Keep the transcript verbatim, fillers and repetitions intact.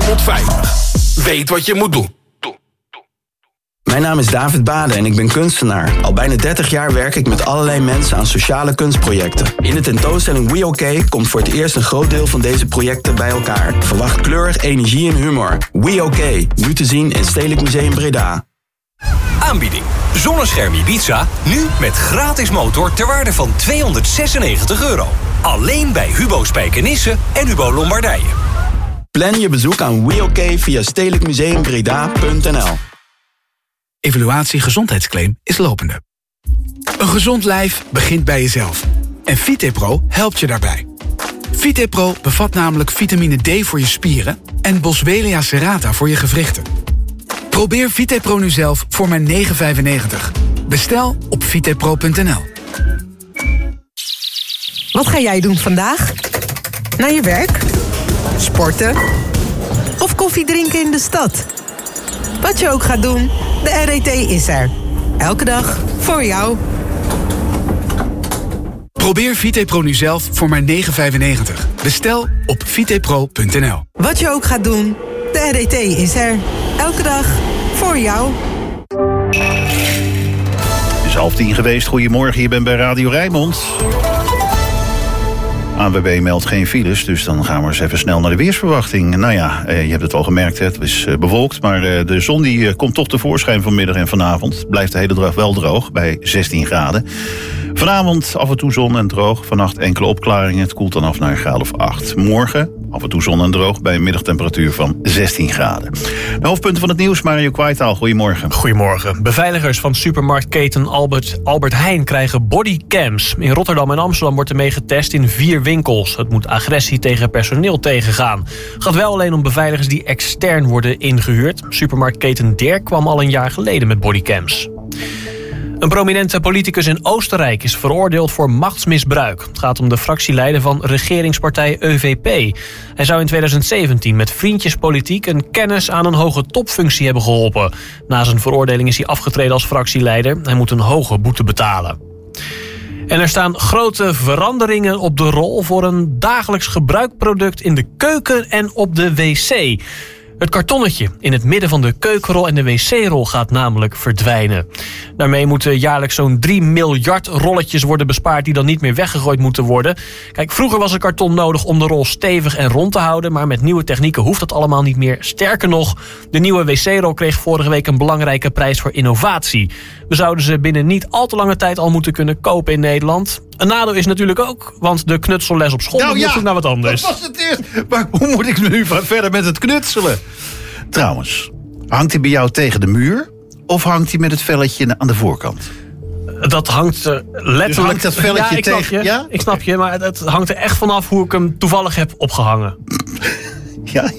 honderdvijftig. Weet wat je moet doen. Mijn naam is David Bade en ik ben kunstenaar. Al bijna dertig jaar werk ik met allerlei mensen aan sociale kunstprojecten. In de tentoonstelling We OK komt voor het eerst een groot deel van deze projecten bij elkaar. Verwacht kleur, energie en humor. We OK, nu te zien in Stedelijk Museum Breda. Aanbieding. Zonnescherm Ibiza, nu met gratis motor ter waarde van tweehonderdzesennegentig euro. Alleen bij Hubo Spijkenisse en Hubo Lombardije. Plan je bezoek aan We OK via stedelijk museum breda punt n l. Evaluatie gezondheidsclaim is lopende. Een gezond lijf begint bij jezelf. En VitePro helpt je daarbij. VitePro bevat namelijk vitamine D voor je spieren en Boswellia serrata voor je gewrichten. Probeer VitePro nu zelf voor maar negen vijfennegentig. Bestel op vitepro punt n l. Wat ga jij doen vandaag? Naar je werk? Sporten? Of koffie drinken in de stad? Wat je ook gaat doen, de R E T is er. Elke dag voor jou. Probeer VitePro nu zelf voor maar negen vijfennegentig. Bestel op vitepro punt n l. Wat je ook gaat doen, de R E T is er. Elke dag voor jou. Het is half tien geweest. Goedemorgen, je bent bij Radio Rijnmond. A N W B meldt geen files, dus dan gaan we eens even snel naar de weersverwachting. Nou ja, je hebt het al gemerkt, het is bewolkt, maar de zon die komt toch tevoorschijn vanmiddag en vanavond. Blijft de hele dag wel droog, bij zestien graden. Vanavond af en toe zon en droog, vannacht enkele opklaringen. Het koelt dan af naar een graad of acht. Morgen af en toe zon en droog bij een middagtemperatuur van zestien graden. De hoofdpunten van het nieuws, Mario Kwaitaal, goedemorgen. Goedemorgen. Beveiligers van supermarktketen Albert, Albert Heijn krijgen bodycams. In Rotterdam en Amsterdam wordt ermee getest in vier winkels. Het moet agressie tegen personeel tegengaan. Het gaat wel alleen om beveiligers die extern worden ingehuurd. Supermarktketen Der kwam al een jaar geleden met bodycams. Een prominente politicus in Oostenrijk is veroordeeld voor machtsmisbruik. Het gaat om de fractieleider van regeringspartij E V P. Hij zou in tweeduizend zeventien met vriendjespolitiek een kennis aan een hoge topfunctie hebben geholpen. Na zijn veroordeling is hij afgetreden als fractieleider. Hij moet een hoge boete betalen. En er staan grote veranderingen op de rol voor een dagelijks gebruikproduct in de keuken en op de wc. Het kartonnetje in het midden van de keukenrol en de wc-rol gaat namelijk verdwijnen. Daarmee moeten jaarlijks zo'n drie miljard rolletjes worden bespaard die dan niet meer weggegooid moeten worden. Kijk, vroeger was een karton nodig om de rol stevig en rond te houden, maar met nieuwe technieken hoeft dat allemaal niet meer. Sterker nog, de nieuwe wc-rol kreeg vorige week een belangrijke prijs voor innovatie. We zouden ze binnen niet al te lange tijd al moeten kunnen kopen in Nederland. Een nadeel is natuurlijk ook, want de knutselles op school nou, moet ja, naar wat anders. Dat was het eerst. Maar hoe moet ik nu verder met het knutselen? Trouwens, hangt hij bij jou tegen de muur of hangt hij met het velletje aan de voorkant? Dat hangt er letterlijk... Dus hangt dat velletje ja, ik snap tegen... je, Ja? ik snap je, maar het hangt er echt vanaf hoe ik hem toevallig heb opgehangen. Ja,